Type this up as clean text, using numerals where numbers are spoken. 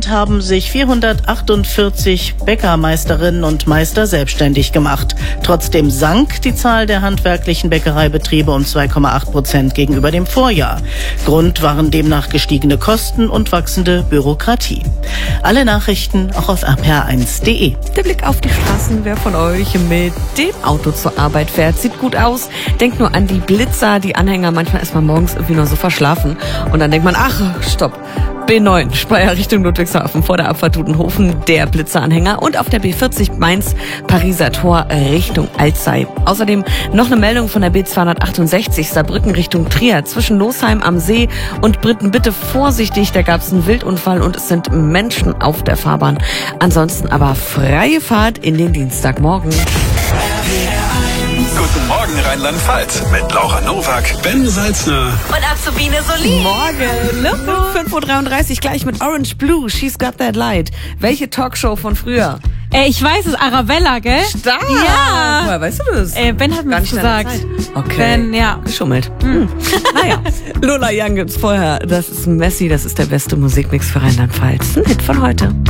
Insgesamt haben sich 448 Bäckermeisterinnen und Meister selbstständig gemacht. Trotzdem sank die Zahl der handwerklichen Bäckereibetriebe um 2,8% gegenüber dem Vorjahr. Grund waren demnach gestiegene Kosten und wachsende Bürokratie. Alle Nachrichten auch auf rpr1.de. Der Blick auf die Straßen, wer von euch mit dem Auto zur Arbeit fährt, sieht gut aus. Denkt nur an die Blitzer, die Anhänger. Manchmal ist man morgens irgendwie nur so verschlafen. Und dann denkt man, ach, stopp. B9, Speyer Richtung Ludwigshafen, vor der Abfahrt Dudenhofen, der Blitzeranhänger. Und auf der B40 Mainz, Pariser Tor Richtung Alzey. Außerdem noch eine Meldung von der B268, Saarbrücken Richtung Trier. Zwischen Losheim am See und Britten, bitte vorsichtig, da gab es einen Wildunfall und es sind Menschen auf der Fahrbahn. Ansonsten aber freie Fahrt in den Dienstagmorgen. Guten Morgen Rheinland-Pfalz mit Laura Nowak, Ben Salzner und Azubine Solin. Morgen, 5.33 Uhr, gleich mit Orange Blue, She's Got That Light. Welche Talkshow von früher? Ich weiß es, Arabella, gell? Stark! Ja! Woher weißt du das? Ben hat mir das gesagt. Okay. Ben, ja. Geschummelt. Naja. Lola Young gibt's vorher. Das ist Messi, das ist der beste Musikmix für Rheinland-Pfalz. Ein Hit von heute.